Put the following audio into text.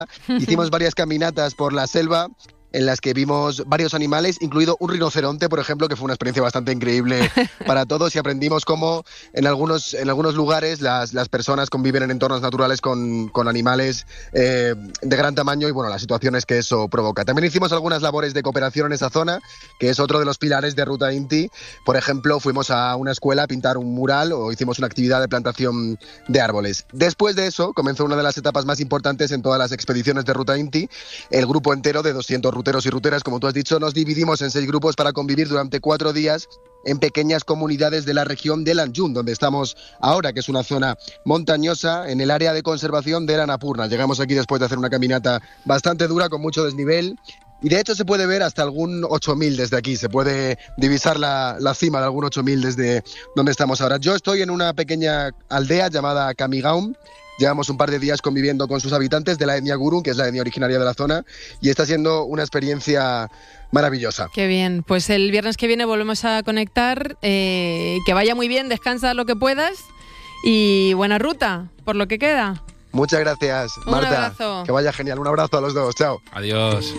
Hicimos varias caminatas por la selva en las que vimos varios animales, incluido un rinoceronte, por ejemplo, que fue una experiencia bastante increíble para todos, y aprendimos cómo en algunos lugares las personas conviven en entornos naturales con animales de gran tamaño y, bueno, las situaciones que eso provoca. También hicimos algunas labores de cooperación en esa zona, que es otro de los pilares de Ruta Inti. Por ejemplo, fuimos a una escuela a pintar un mural o hicimos una actividad de plantación de árboles. Después de eso, comenzó una de las etapas más importantes en todas las expediciones de Ruta Inti. El grupo entero de 200 ruteros y ruteras, como tú has dicho, nos dividimos en 6 grupos para convivir durante 4 días en pequeñas comunidades de la región de Lanjún, donde estamos ahora, que es una zona montañosa, en el área de conservación de la Annapurna. Llegamos aquí después de hacer una caminata bastante dura, con mucho desnivel, y de hecho se puede ver hasta algún 8000 desde aquí, se puede divisar la cima de algún 8000 desde donde estamos ahora. Yo estoy en una pequeña aldea llamada Kamigaum. Llevamos un par de días conviviendo con sus habitantes de la etnia Gurung, que es la etnia originaria de la zona, y está siendo una experiencia maravillosa. Qué bien. Pues el viernes que viene volvemos a conectar. Que vaya muy bien, descansa lo que puedas y buena ruta, por lo que queda. Muchas gracias, Marta. Un abrazo. Que vaya genial. Un abrazo a los dos. Chao. Adiós.